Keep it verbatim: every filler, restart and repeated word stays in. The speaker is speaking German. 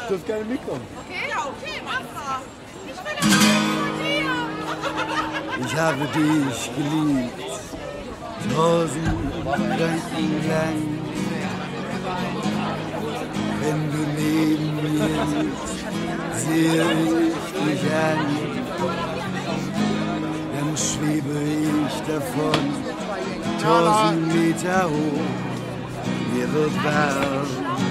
dürft gerne mitkommen. Okay, ja, okay, mach mal. Ich will das von dir. Ich habe dich geliebt, tausend Gedanken lang. Wenn du neben mir bist, sehe ich dich an. Dann schwebe ich davon, tausend Meter hoch, mir wird warm.